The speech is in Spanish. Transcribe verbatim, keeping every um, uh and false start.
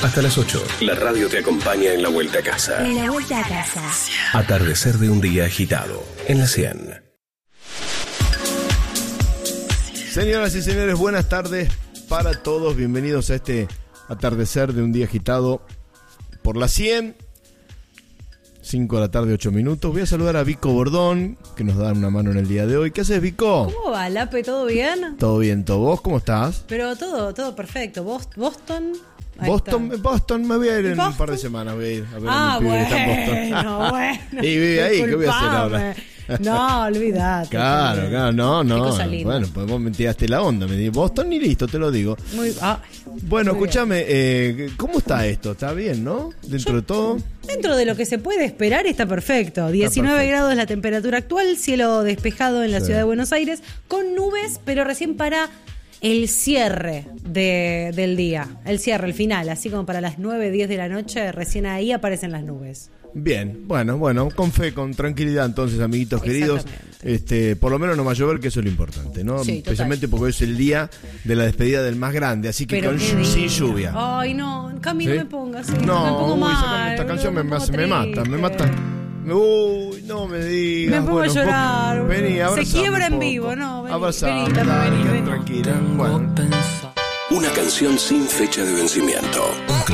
Hasta las ocho, la radio te acompaña en la vuelta a casa. En la vuelta a casa. Atardecer de un día agitado, en la cien. Señoras y señores, buenas tardes para todos. Bienvenidos a este atardecer de un día agitado por la cien. cinco de la tarde, ocho minutos. Voy a saludar a Vico Bordón, que nos da una mano en el día de hoy. ¿Qué haces, Vico? ¿Cómo va, Lape? ¿Todo bien? Todo bien, ¿todo? ¿Vos cómo estás? Pero todo, todo perfecto. Bos- Boston... Ahí Boston, está. Boston, me voy a ir en ¿Boston? un par de semanas. Voy a ir a ver Ah, a mi pibe que está en bueno, Boston. bueno. Y vive ahí, ¿qué voy a hacer ahora? Disculpame. No, olvidate. Claro, claro, no, no. Qué cosa linda. Bueno, pues vos me tiraste la onda. Me dijiste Boston y listo, te lo digo. Muy, ah, Bueno, muy escúchame, eh, ¿cómo está esto? ¿Está bien, no? Dentro de todo. Dentro de lo que se puede esperar está perfecto. diecinueve perfecto. grados la temperatura actual, cielo despejado en la Sí. ciudad de Buenos Aires, con nubes, pero recién para el cierre de, del día. El cierre, el final, así como para las nueve, diez de la noche, recién ahí aparecen las nubes. Bien, bueno, bueno, con fe, con tranquilidad entonces, amiguitos queridos. Exactamente. Este, por lo menos no va a llover, que eso es lo importante, ¿no? Sí, Especialmente total. porque hoy es el día de la despedida del más grande, así que Pero con, qué sin día. lluvia. Ay, no, Cami, no ¿Sí? me pongas así. No, me pongo uy, mal. sacame esta canción me, me, pongo hace- me mata, triste. me mata. Me- Uy, no me digas. Me pongo bueno, a llorar. vos- Vení, Se abrazame quiebra un en poco. vivo, no, vení, Abrazame, vení, dale, vení, quédate vení. tranquila. Bueno. Una canción sin fecha de vencimiento.